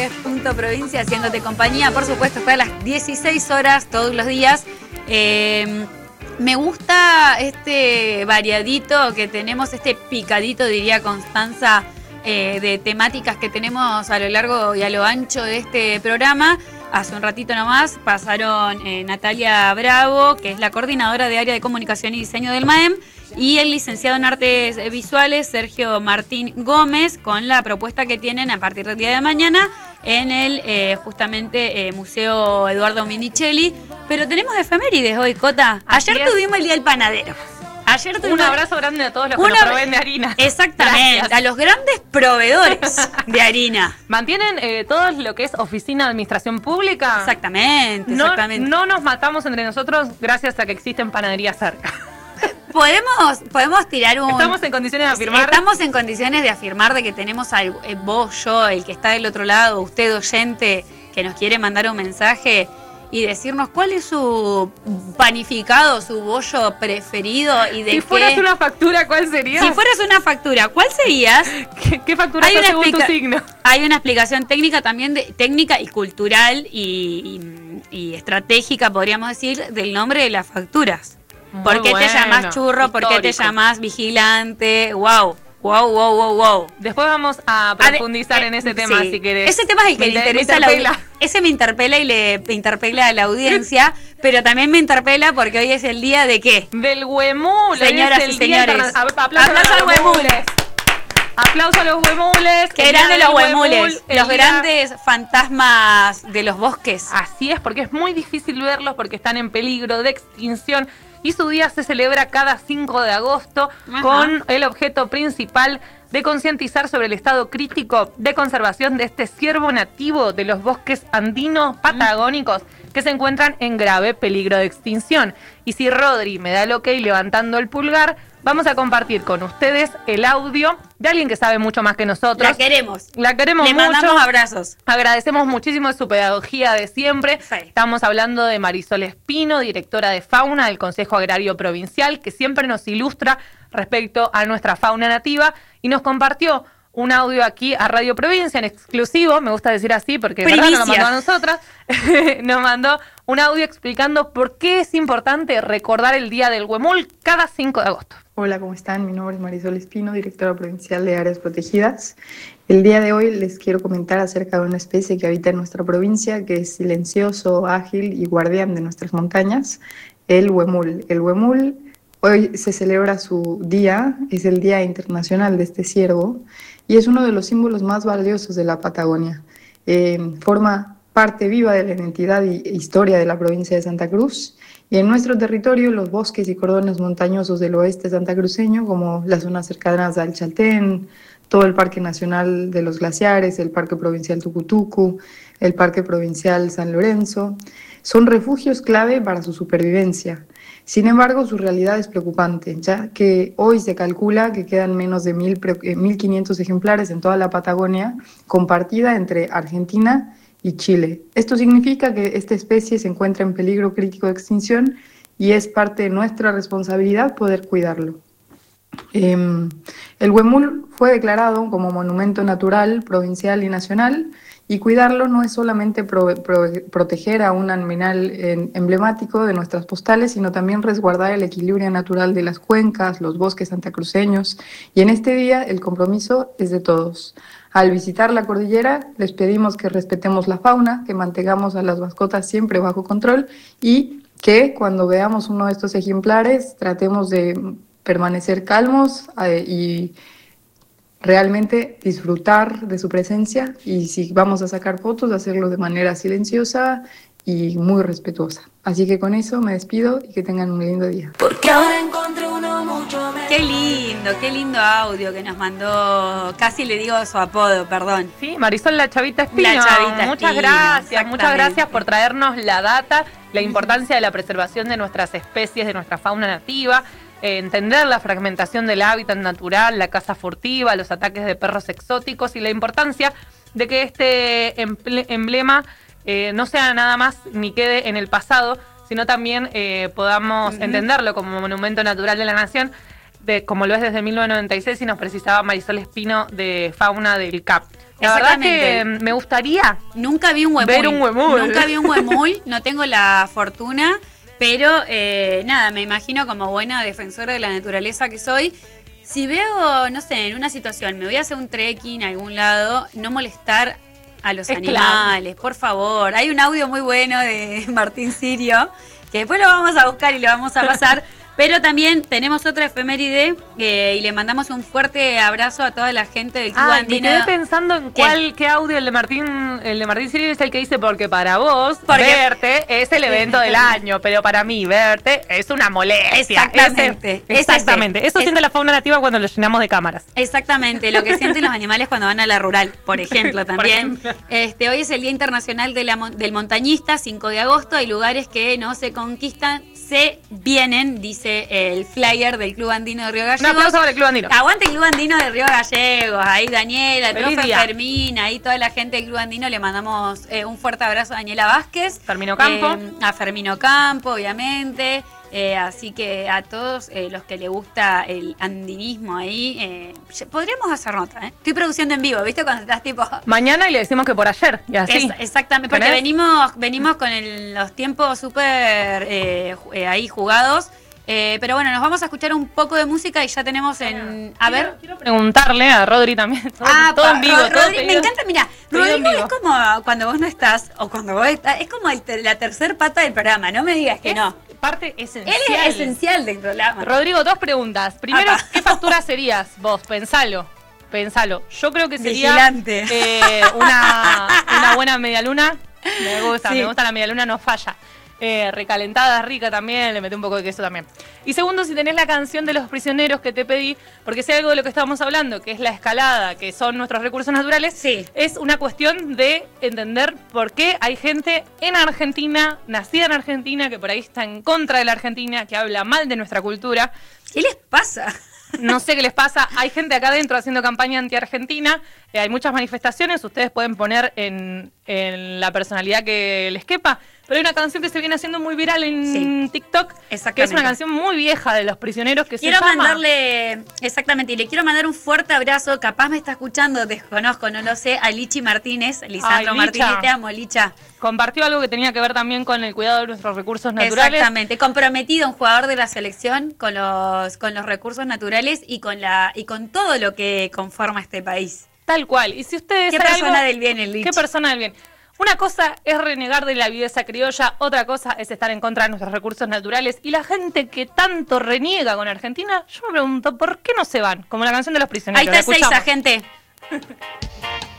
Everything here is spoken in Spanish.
Punto Provincia, haciéndote compañía, por supuesto, hasta las 16 horas todos los días. Me gusta este variadito que tenemos, este picadito, diría Constanza, de temáticas que tenemos a lo largo y a lo ancho de este programa. Hace un ratito nomás pasaron Natalia Bravo, que es la coordinadora de área de comunicación y diseño del MAEM, y el licenciado en artes visuales, Sergio Martín Gómez, con la propuesta que tienen a partir del día de mañana en el justamente Museo Eduardo Minichelli. Pero tenemos efemérides hoy, Cota. Ayer tuvimos el Día del Panadero. Un abrazo grande a todos los que nos proveen de harina. Exactamente, gracias. A los grandes proveedores de harina. ¿Mantienen todo lo que es oficina de administración pública? Exactamente. No nos matamos entre nosotros gracias a que existen panaderías cerca. Podemos tirar un... Estamos en condiciones de afirmar. Estamos en condiciones de afirmar de que tenemos vos, yo, el que está del otro lado, usted oyente, que nos quiere mandar un mensaje y decirnos cuál es su panificado, su bollo preferido y de Si fueras una factura, ¿cuál sería? Si fueras una factura, ¿cuál serías? ¿Qué factura es según tu signo? Hay una explicación técnica también, técnica y cultural y estratégica, podríamos decir, del nombre de las facturas. ¿Por qué te llamás churro? Histórico. ¿Por qué te llamás vigilante? Wow. Después vamos a profundizar en ese tema, si querés. Ese tema es el que le interesa a la audiencia. Ese me interpela y le interpela a la audiencia, pero también me interpela porque hoy es el día de ¿qué? Del huemul. Señoras y señores. Aplausos a los huemules. Aplauso a los huemules. Qué grande los huemules. Los grandes fantasmas de los bosques. Así es, porque es muy difícil verlos porque están en peligro de extinción. Y su día se celebra cada 5 de agosto con el objeto principal de concientizar sobre el estado crítico de conservación de este ciervo nativo de los bosques andinos patagónicos que se encuentran en grave peligro de extinción. Y si Rodri me da el ok levantando el pulgar, vamos a compartir con ustedes el audio de alguien que sabe mucho más que nosotros. La queremos Le mucho. Mandamos abrazos. Agradecemos muchísimo de su pedagogía de siempre. Sí. Estamos hablando de Marisol Espino, directora de fauna del Consejo Agrario Provincial, que siempre nos ilustra respecto a nuestra fauna nativa y nos compartió un audio aquí a Radio Provincia en exclusivo, me gusta decir así porque de verdad nos lo mandó a nosotras. Nos mandó un audio explicando por qué es importante recordar el Día del Huemul cada 5 de agosto. Hola, ¿cómo están? Mi nombre es Marisol Espino, directora provincial de Áreas Protegidas. El día de hoy les quiero comentar acerca de una especie que habita en nuestra provincia, que es silencioso, ágil y guardián de nuestras montañas, el huemul. El huemul hoy se celebra su día, es el Día Internacional de este ciervo, y es uno de los símbolos más valiosos de la Patagonia. Forma parte viva de la identidad e historia de la provincia de Santa Cruz, y en nuestro territorio los bosques y cordones montañosos del oeste santacruceño, como las zonas cercanas al Chaltén, todo el Parque Nacional de los Glaciares, el Parque Provincial Tucutucu, el Parque Provincial San Lorenzo, son refugios clave para su supervivencia. Sin embargo, su realidad es preocupante, ya que hoy se calcula que quedan menos de 1.500 ejemplares en toda la Patagonia, compartida entre Argentina y Chile. Esto significa que esta especie se encuentra en peligro crítico de extinción y es parte de nuestra responsabilidad poder cuidarlo. El huemul fue declarado como monumento natural, provincial y nacional, y cuidarlo no es solamente proteger a un animal emblemático de nuestras postales, sino también resguardar el equilibrio natural de las cuencas, los bosques santacruceños, y en este día el compromiso es de todos. Al visitar la cordillera, les pedimos que respetemos la fauna, que mantengamos a las mascotas siempre bajo control y que cuando veamos uno de estos ejemplares tratemos de permanecer calmos y realmente disfrutar de su presencia, y si vamos a sacar fotos, hacerlo de manera silenciosa y muy respetuosa. Así que con eso me despido y que tengan un lindo día. Porque ahora encontré uno mucho mejor. Qué lindo audio que nos mandó, casi le digo su apodo, perdón. Sí, Marisol la Chavita Espino. Muchas gracias por traernos la data, la importancia de la preservación de nuestras especies, de nuestra fauna nativa, entender la fragmentación del hábitat natural, la caza furtiva, los ataques de perros exóticos y la importancia de que este emblema no sea nada más ni quede en el pasado, sino también podamos entenderlo como monumento natural de la nación, como lo es desde 1996 y nos precisaba Marisol Espino de Fauna del CAP. La verdad que me gustaría nunca vi un huemul. Ver un huemul. Nunca vi un huemul, no tengo la fortuna, pero nada, me imagino como buena defensora de la naturaleza que soy. Si veo, no sé, en una situación, me voy a hacer un trekking a algún lado, no molestar a los animales, por favor. Hay un audio muy bueno de Martín Sirio, que después lo vamos a buscar y lo vamos a pasar. Pero también tenemos otra efeméride y le mandamos un fuerte abrazo a toda la gente del Club Andino. Me quedé pensando en qué audio el de Martín Sirio es el que dice, porque para vos verte es el evento del año, pero para mí verte es una molestia. Exactamente. Eso siente la fauna nativa cuando lo llenamos de cámaras. Exactamente, lo que sienten los animales cuando van a la rural, por ejemplo, también. Hoy es el Día Internacional del Montañista, 5 de agosto. Hay lugares que no se conquistan, se vienen, dice el flyer del Club Andino de Río Gallegos. Un aplauso para el Club Andino. Aguante el Club Andino de Río Gallegos. Ahí Daniela, el profe Fermín, ahí toda la gente del Club Andino. Le mandamos un fuerte abrazo a Daniela Vázquez. Fermino Campo. A Fermino Campo, obviamente. Así que a todos los que les gusta el andinismo ahí, podríamos hacer nota, ¿eh? Estoy produciendo en vivo, ¿viste? Cuando estás tipo... Mañana y le decimos que por ayer, y así. Exactamente, porque venimos con los tiempos súper ahí jugados. Pero bueno, nos vamos a escuchar un poco de música y ya tenemos Quiero preguntarle a Rodri también. Todo en vivo. Rodri, me encanta, mira, Rodrigo es como cuando vos no estás, o cuando vos estás, es como la tercer pata del programa, no me digas que no. Parte esencial. Él es esencial del programa. Rodrigo, 2 preguntas. Primero, ¿qué factura serías vos? Pensalo. Yo creo que sería una buena medialuna. Me gusta la medialuna, no falla. Recalentada, rica también, le metí un poco de queso también. Y segundo, si tenés la canción de Los Prisioneros que te pedí, porque si hay algo de lo que estábamos hablando, que es la escalada, que son nuestros recursos naturales, es una cuestión de entender por qué hay gente en Argentina, nacida en Argentina, que por ahí está en contra de la Argentina, que habla mal de nuestra cultura. ¿Qué les pasa? No sé qué les pasa. Hay gente acá adentro haciendo campaña anti-Argentina. Hay muchas manifestaciones. Ustedes pueden poner en la personalidad que les quepa. Pero hay una canción que se viene haciendo muy viral en TikTok. Que es una canción muy vieja de Los Prisioneros que quiero mandarle, exactamente, y le quiero mandar un fuerte abrazo. Capaz me está escuchando, desconozco, no lo sé, a Lichi Martínez, Lisandro Martínez. Te amo, Licha. Compartió algo que tenía que ver también con el cuidado de nuestros recursos naturales. Exactamente, comprometido, un jugador de la selección con los recursos naturales y con todo lo que conforma este país. Tal cual. Y si ustedes ¿Qué persona del bien, el Lichi? ¿Qué persona del bien? Una cosa es renegar de la viveza criolla, otra cosa es estar en contra de nuestros recursos naturales. Y la gente que tanto reniega con Argentina, yo me pregunto, ¿por qué no se van? Como la canción de Los Prisioneros. Ahí está 6, gente.